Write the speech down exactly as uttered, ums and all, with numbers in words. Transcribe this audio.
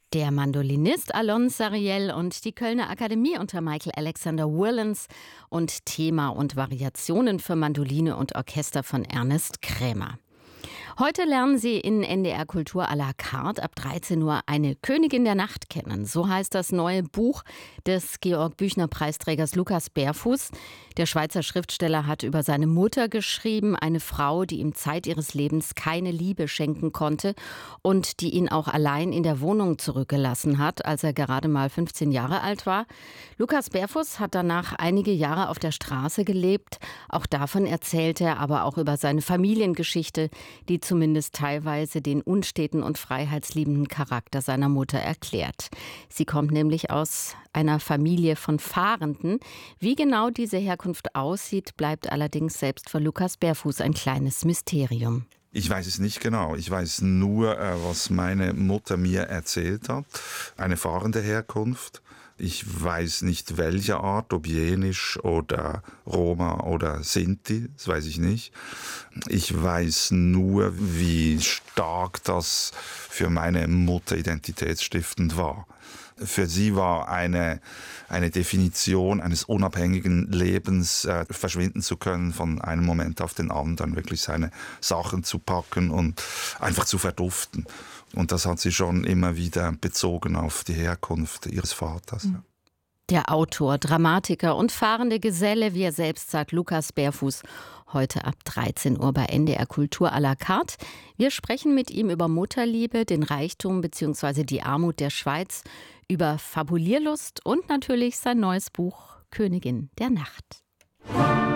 Der Mandolinist Alon Sariel und die Kölner Akademie unter Michael Alexander Whirlens und Thema und Variationen für Mandoline und Orchester von Ernest Krämer. Heute lernen Sie in N D R Kultur à la carte ab dreizehn Uhr eine Königin der Nacht kennen. So heißt das neue Buch des Georg-Büchner-Preisträgers Lukas Berfuß. Der Schweizer Schriftsteller hat über seine Mutter geschrieben, eine Frau, die ihm Zeit ihres Lebens keine Liebe schenken konnte und die ihn auch allein in der Wohnung zurückgelassen hat, als er gerade mal fünfzehn Jahre alt war. Lukas Berfuß hat danach einige Jahre auf der Straße gelebt. Auch davon erzählt er, aber auch über seine Familiengeschichte, die zumindest teilweise den unsteten und freiheitsliebenden Charakter seiner Mutter erklärt. Sie kommt nämlich aus einer Familie von Fahrenden. Wie genau diese Herkunft aussieht, bleibt allerdings selbst für Lukas Berfuß ein kleines Mysterium. Ich weiß es nicht genau. Ich weiß nur, was meine Mutter mir erzählt hat. Eine fahrende Herkunft. Ich weiß nicht, welche Art, ob Jenisch oder Roma oder Sinti, das weiß ich nicht. Ich weiß nur, wie stark das für meine Mutter identitätsstiftend war. Für sie war eine, eine Definition eines unabhängigen Lebens, äh, verschwinden zu können von einem Moment auf den anderen, wirklich seine Sachen zu packen und einfach zu verduften. Und das hat sie schon immer wieder bezogen auf die Herkunft ihres Vaters. Der Autor, Dramatiker und fahrende Geselle, wie er selbst sagt, Lukas Berfuß, heute ab dreizehn Uhr bei N D R Kultur à la carte. Wir sprechen mit ihm über Mutterliebe, den Reichtum bzw. die Armut der Schweiz, über Fabulierlust und natürlich sein neues Buch Königin der Nacht.